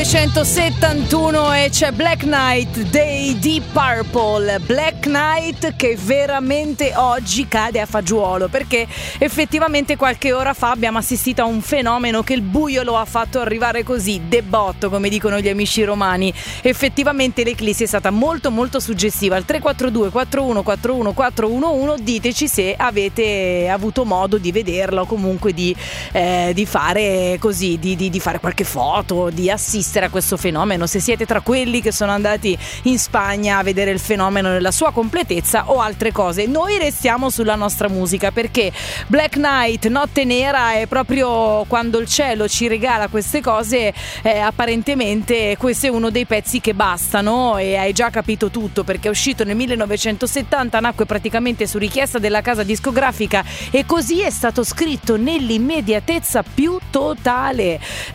1971 e c'è Black Knight dei Deep Purple. Black Knight che veramente oggi cade a fagiolo, perché effettivamente qualche ora fa abbiamo assistito a un fenomeno che il buio lo ha fatto arrivare così de botto, come dicono gli amici romani. Effettivamente l'eclissi è stata molto molto suggestiva. Al 342 4141 411 diteci se avete avuto modo di vederla o comunque di fare così, di fare qualche foto, di assistere a questo fenomeno, se siete tra quelli che sono andati in Spagna a vedere il fenomeno nella sua completezza o altre cose. Noi restiamo sulla nostra musica, perché Black Knight, Notte Nera, è proprio quando il cielo ci regala queste cose, apparentemente questo è uno dei pezzi che bastano, e hai già capito tutto, perché è uscito nel 1970, nacque praticamente su richiesta della casa discografica e così è stato scritto nell'immediatezza più totale,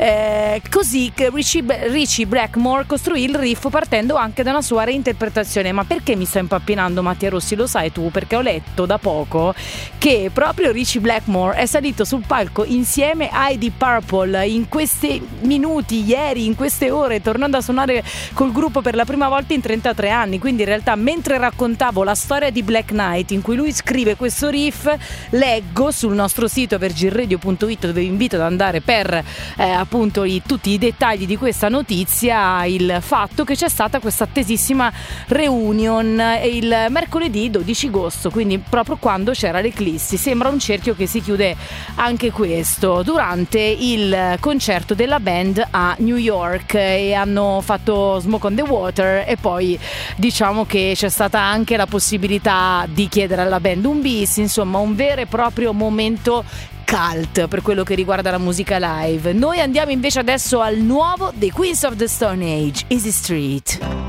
così che Ritchie Blackmore costruì il riff partendo anche da una sua reinterpretazione. Ma perché mi sto impappinando, Mattia Rossi? Lo sai tu, perché ho letto da poco che proprio Ritchie Blackmore è salito sul palco insieme ai Deep Purple in questi minuti, ieri, in queste ore, tornando a suonare col gruppo per la prima volta in 33 anni. Quindi in realtà, mentre raccontavo la storia di Black Knight in cui lui scrive questo riff, leggo sul nostro sito virginradio.it, dove vi invito ad andare per appunto tutti i dettagli di questa notizia, il fatto che c'è stata questa attesissima reunion il mercoledì 12 agosto, quindi proprio quando c'era l'eclissi. Sembra un cerchio che si chiude anche questo, durante il concerto della band a New York, e hanno fatto Smoke on the Water, e poi diciamo che c'è stata anche la possibilità di chiedere alla band un bis, insomma un vero e proprio momento cult per quello che riguarda la musica live. Noi andiamo invece adesso al nuovo dei Queens of the Stone Age, Easy Street.